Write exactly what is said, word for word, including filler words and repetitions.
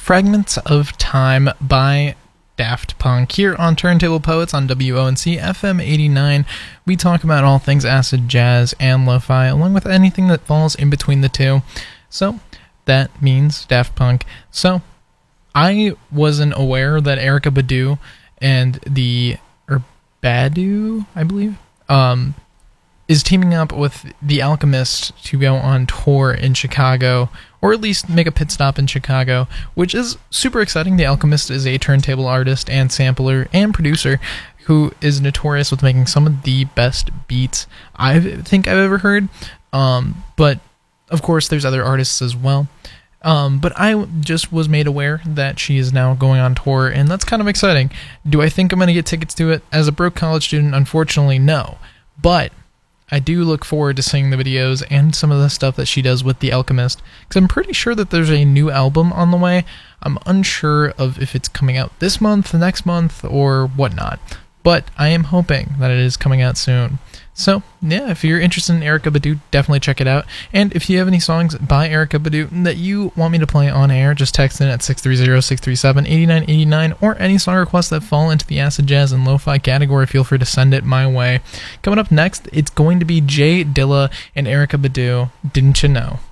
Fragments of Time by Daft Punk here on Turntable Poets on W O N C F M eighty-nine. We talk about all things acid jazz and lo-fi, along with anything that falls in between the two. So that means Daft Punk. So I wasn't aware that Erykah Badu and the or Badu, I believe, um, is teaming up with The Alchemist to go on tour in Chicago, or at least make a pit stop in Chicago, which is super exciting. The Alchemist is a turntable artist and sampler and producer who is notorious with making some of the best beats I think I've ever heard. Um, but, of course, there's other artists as well. Um, but I just was made aware that she is now going on tour, and that's kind of exciting. Do I think I'm going to get tickets to it? As a broke college student, unfortunately, no. But I do look forward to seeing the videos and some of the stuff that she does with The Alchemist, because I'm pretty sure that there's a new album on the way. I'm unsure of if it's coming out this month, next month, or whatnot, but I am hoping that it is coming out soon. So, yeah, if you're interested in Erykah Badu, definitely check it out. And if you have any songs by Erykah Badu that you want me to play on air, just text in at six three zero, six three seven, eight nine eight nine, or any song requests that fall into the acid jazz and lo-fi category, feel free to send it my way. Coming up next, it's going to be Jay Dilla and Erykah Badu, Didn't You Know?